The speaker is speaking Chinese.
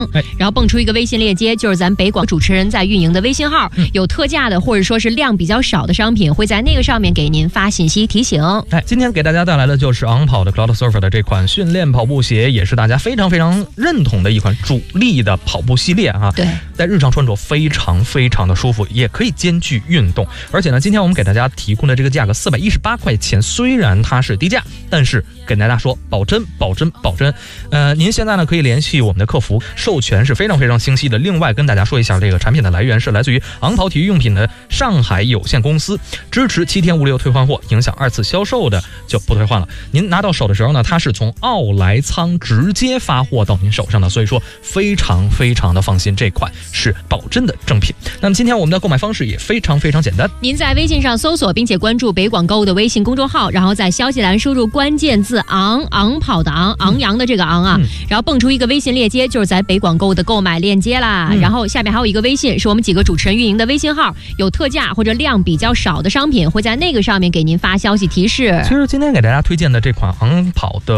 然后蹦出一个微信链接，就是咱北广主持人在运营的微信号，有特价的或者说是量比较少的商品，会在那个上面给您发信息提醒。 今天给大家带来的就是昂跑的 Cloudsurfer 的这款训练跑步鞋，也是大家非常认同的一款主力的跑步系列啊。 对， 在日常穿着非常的舒服，也可以兼具运动。而且呢，今天我们给大家提供的这个价格418块钱，虽然它是低价，但是跟大家说保真。您现在呢可以联系我们的客服，授权是非常清晰的。另外跟大家说一下，这个产品的来源是来自于昂跑体育用品的上海有限公司，支持7天无理由退换货，影响2次销售的就不退换了。您拿到手的时候呢，它是从奥莱仓直接发货到您手上的，所以说非常的放心，这款是保真的正品。那么今天我们的购买方式也非常简单， 您在微信上搜索并且关注北广购物的微信公众号，然后在消息栏输入关键字昂跑的昂扬的这个昂啊，然后蹦出一个微信链接，就是在北广购物的购买链接啦。然后下面还有一个微信，是我们几个主持人运营的微信号，有特价或者量比较少的商品，会在那个上面给您发消息提示。 其实今天给大家推荐的这款昂跑的